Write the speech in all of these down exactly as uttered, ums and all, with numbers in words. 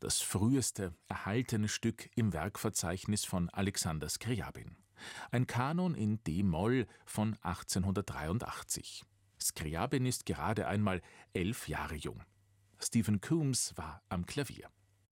das früheste erhaltene Stück im Werkverzeichnis von Alexander Skrjabin. Ein Kanon in d-Moll von achtzehnhundertdreiundachtzig. Skrjabin ist gerade einmal elf Jahre jung. Stephen Coombs war am Klavier.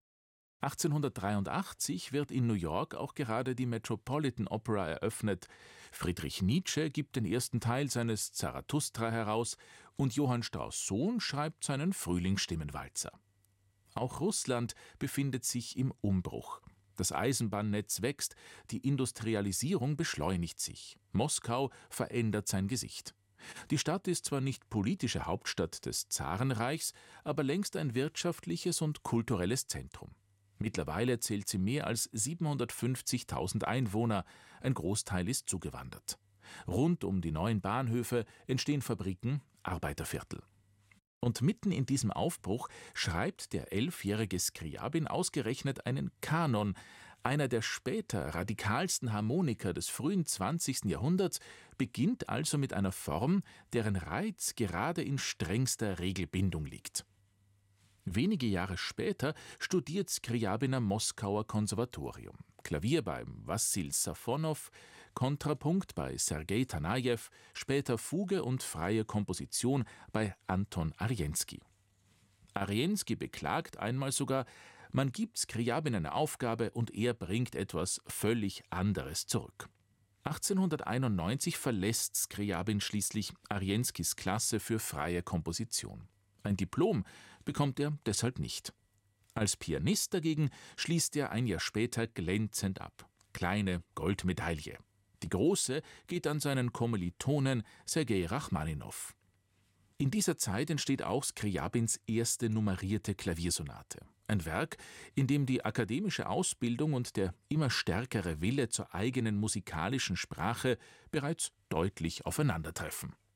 achtzehnhundertdreiundachtzig wird in New York auch gerade die Metropolitan Opera eröffnet. Friedrich Nietzsche gibt den ersten Teil seines Zarathustra heraus und Johann Strauss Sohn schreibt seinen Frühlingsstimmenwalzer. Auch Russland befindet sich im Umbruch. Das Eisenbahnnetz wächst, die Industrialisierung beschleunigt sich. Moskau verändert sein Gesicht. Die Stadt ist zwar nicht politische Hauptstadt des Zarenreichs, aber längst ein wirtschaftliches und kulturelles Zentrum. Mittlerweile zählt sie mehr als siebenhundertfünfzigtausend Einwohner, ein Großteil ist zugewandert. Rund um die neuen Bahnhöfe entstehen Fabriken, Arbeiterviertel. Und mitten in diesem Aufbruch schreibt der elfjährige Skrjabin ausgerechnet einen Kanon. Einer der später radikalsten Harmoniker des frühen zwanzigsten Jahrhunderts beginnt also mit einer Form, deren Reiz gerade in strengster Regelbindung liegt. Wenige Jahre später studiert Skrjabin am Moskauer Konservatorium. Klavier bei Wassil Safonow, Kontrapunkt bei Sergei Tanajew, später Fuge und freie Komposition bei Anton Arensky. Arensky beklagt einmal sogar, man gibt Skrjabin eine Aufgabe und er bringt etwas völlig anderes zurück. achtzehnhunderteinundneunzig verlässt Skrjabin schließlich Arenskys Klasse für freie Komposition. Ein Diplom bekommt er deshalb nicht. Als Pianist dagegen schließt er ein Jahr später glänzend ab. Kleine Goldmedaille. Die große geht an seinen Kommilitonen Sergei Rachmaninow. In dieser Zeit entsteht auch Skrjabins erste nummerierte Klaviersonate. Ein Werk, in dem die akademische Ausbildung und der immer stärkere Wille zur eigenen musikalischen Sprache bereits deutlich aufeinandertreffen.